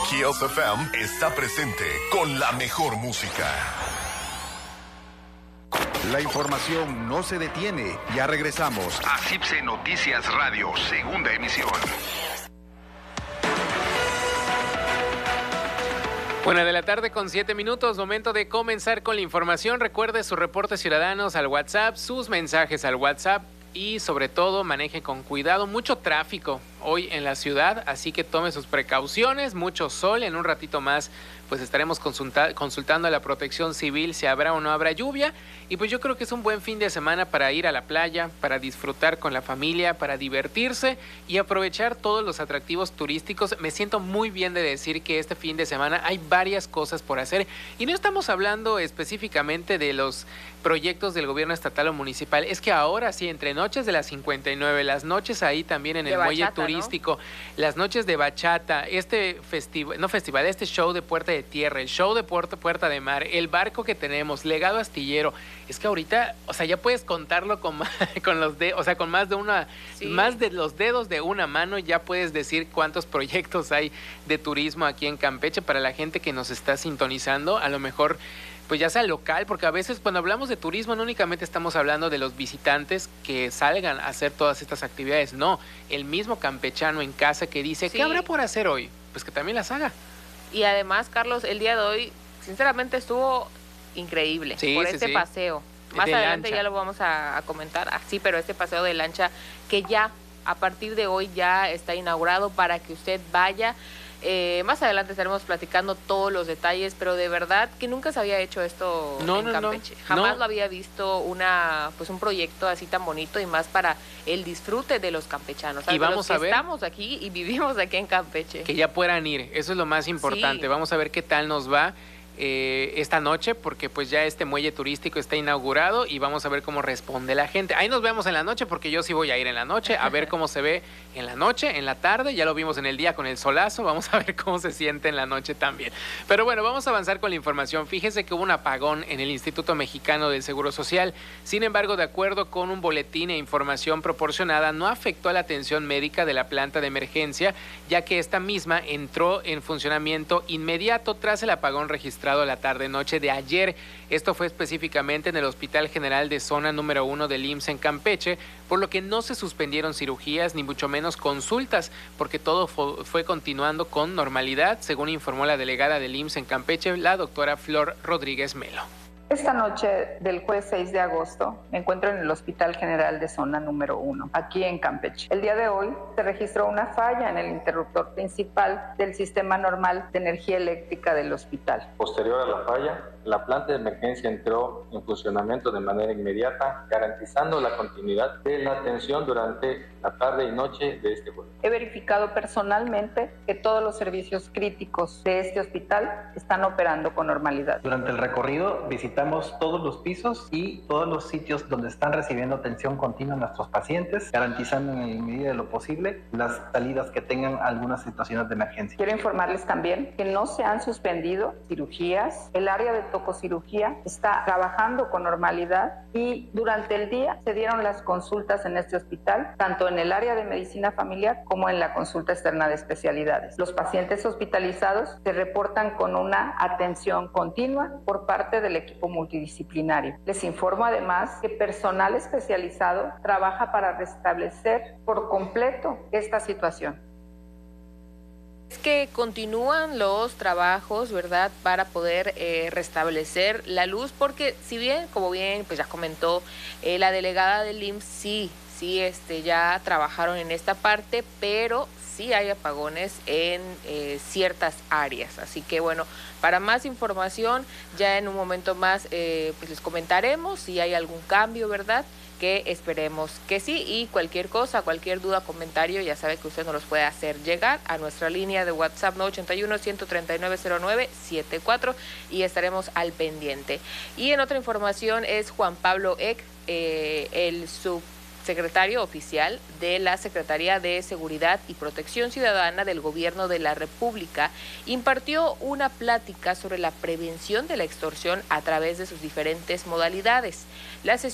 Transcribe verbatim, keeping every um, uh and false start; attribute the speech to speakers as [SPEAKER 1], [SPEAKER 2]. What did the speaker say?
[SPEAKER 1] Kills F M está presente con la mejor música.
[SPEAKER 2] La información no se detiene. Ya regresamos a C I P S E Noticias Radio, segunda emisión.
[SPEAKER 3] Una de la tarde con siete minutos, momento de comenzar con la información. Recuerde sus reportes ciudadanos al WhatsApp, sus mensajes al WhatsApp y sobre todo maneje con cuidado. Mucho tráfico hoy en la ciudad, así que tome sus precauciones, mucho sol. En un ratito más pues estaremos consulta consultando a la Protección Civil si habrá o no habrá lluvia. Y pues yo creo que es un buen fin de semana para ir a la playa, para disfrutar con la familia, para divertirse y aprovechar todos los atractivos turísticos. Me siento muy bien de decir que este fin de semana hay varias cosas por hacer y no estamos hablando específicamente de los proyectos del gobierno estatal o municipal. Es que ahora sí, entre noches de las cincuenta y nueve, las noches ahí también en el muelle turístico, ¿no? Las noches de bachata, este festival, no festival, este show de Puerta de Tierra, el show de Puerta, Puerta de Mar, el barco que tenemos, Legado Astillero. Es que ahorita, o sea, ya puedes contarlo con, con los de, o sea, con más de una, sí. más de los dedos de una mano, ya puedes decir cuántos proyectos hay de turismo aquí en Campeche para la gente que nos está sintonizando. A lo mejor pues ya sea local, porque a veces cuando hablamos de turismo no únicamente estamos hablando de los visitantes que salgan a hacer todas estas actividades, no, el mismo campechano en casa que dice, sí. ¿qué habrá por hacer hoy? Pues que también las haga.
[SPEAKER 4] Y además, Carlos, el día de hoy, sinceramente estuvo increíble sí, por sí, este sí. paseo. Más de adelante lancha. Ya lo vamos a, a comentar, ah, sí, pero este paseo de lancha que ya a partir de hoy ya está inaugurado para que usted vaya. Eh, más adelante estaremos platicando todos los detalles, pero de verdad que nunca se había hecho esto
[SPEAKER 3] no,
[SPEAKER 4] en
[SPEAKER 3] no,
[SPEAKER 4] Campeche.
[SPEAKER 3] No.
[SPEAKER 4] Jamás
[SPEAKER 3] no.
[SPEAKER 4] lo había visto una, pues un proyecto así tan bonito y más para el disfrute de los campechanos.
[SPEAKER 3] Y vamos
[SPEAKER 4] los que
[SPEAKER 3] a ver.
[SPEAKER 4] Estamos aquí y vivimos aquí en Campeche.
[SPEAKER 3] Que ya puedan ir, eso es lo más importante. Sí. Vamos a ver qué tal nos va eh, esta noche, porque pues ya este muelle turístico está inaugurado y vamos a ver cómo responde la gente. Ahí nos vemos en la noche, porque yo sí voy a ir en la noche a ver cómo se ve en la noche, en la tarde. Ya lo vimos en el día con el solazo, vamos a ver cómo se siente en la noche también. Pero bueno, vamos a avanzar con la información. Fíjese que hubo un apagón en el Instituto Mexicano del Seguro Social. Sin embargo, de acuerdo con un boletín e información proporcionada, no afectó a la atención médica de la planta de emergencia, ya que esta misma entró en funcionamiento inmediato tras el apagón registrado la tarde-noche de ayer. Esto fue específicamente en el Hospital General de Zona número uno del I M S S en Campeche, por lo que no se suspendieron cirugías ni mucho menos consultas, porque todo fue continuando con normalidad, según informó la delegada del I M S S en Campeche, la doctora Flor Rodríguez Melo.
[SPEAKER 5] Esta noche del jueves seis de agosto me encuentro en el Hospital General de Zona número uno, aquí en Campeche. El día de hoy se registró una falla en el interruptor principal del sistema normal de energía eléctrica del hospital.
[SPEAKER 6] Posterior a la falla, la planta de emergencia entró en funcionamiento de manera inmediata, garantizando la continuidad de la atención durante la tarde y noche de este jueves.
[SPEAKER 5] He verificado personalmente que todos los servicios críticos de este hospital están operando con normalidad.
[SPEAKER 7] Durante el recorrido visitamos todos los pisos y todos los sitios donde están recibiendo atención continua nuestros pacientes, garantizando en la medida de lo posible las salidas que tengan algunas situaciones de emergencia.
[SPEAKER 5] Quiero informarles también que no se han suspendido cirugías. El área de tococirugía está trabajando con normalidad y durante el día se dieron las consultas en este hospital, tanto en el área de medicina familiar como en la consulta externa de especialidades. Los pacientes hospitalizados se reportan con una atención continua por parte del equipo multidisciplinario. Les informo además que personal especializado trabaja para restablecer por completo esta situación.
[SPEAKER 4] Es que continúan los trabajos, ¿verdad?, para poder eh, restablecer la luz, porque si bien, como bien pues ya comentó eh, la delegada del I M S S, sí, sí, este, ya trabajaron en esta parte, pero sí hay apagones en eh, ciertas áreas. Así que bueno, para más información, ya en un momento más eh, pues les comentaremos si hay algún cambio, ¿verdad?, que esperemos que sí, y cualquier cosa, cualquier duda, comentario, ya sabe que usted nos los puede hacer llegar a nuestra línea de WhatsApp nueve ocho uno, uno tres nueve, cero nueve siete cuatro y estaremos al pendiente. Y en otra información es Juan Pablo Eck, eh, el subsecretario oficial de la Secretaría de Seguridad y Protección Ciudadana del Gobierno de la República, impartió una plática sobre la prevención de la extorsión a través de sus diferentes modalidades. La sesión